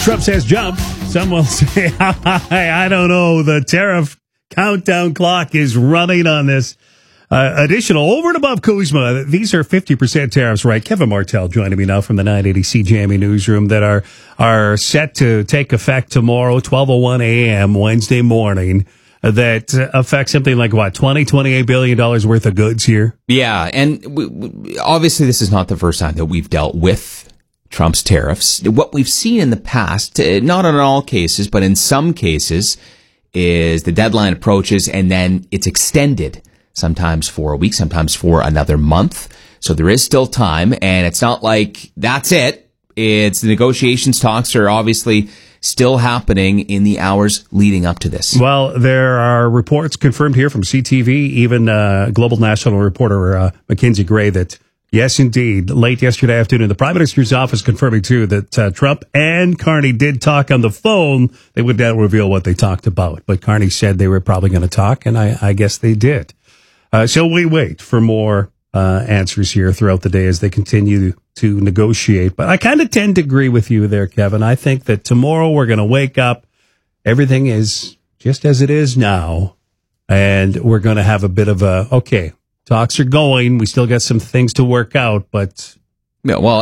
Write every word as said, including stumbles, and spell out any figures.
Trump says jump. Some will say, I don't know. The tariff countdown clock is running on this. Uh, additional over and above Kuzma. These are fifty percent tariffs, right? Kevin Martell joining me now from the nine eighty C J M E newsroom that are, are set to take effect tomorrow, twelve oh one a.m. Wednesday morning. That affects something like, what, twenty, twenty-eight billion dollars worth of goods here? Yeah, and we, we, obviously this is not the first time that we've dealt with Trump's tariffs. What we've seen in the past, not in all cases, but in some cases, is the deadline approaches and then it's extended, sometimes for a week, sometimes for another month. So there is still time, and it's not like that's it. It's the negotiations talks are obviously still happening in the hours leading up to this. Well, there are reports confirmed here from C T V, even uh, global national reporter uh, Mackenzie Gray, that yes, indeed, late yesterday afternoon, the Prime Minister's office confirming, too, that uh, Trump and Carney did talk on the phone. They would not reveal what they talked about, but Carney said they were probably going to talk, and I, I guess they did. Uh, so we wait for more uh, answers here throughout the day as they continue to negotiate. But I kind of tend to agree with you there, Kevin. I think that tomorrow we're going to wake up. Everything is just as it is now. And we're going to have a bit of a, okay, talks are going. We still got some things to work out, but Yeah, well,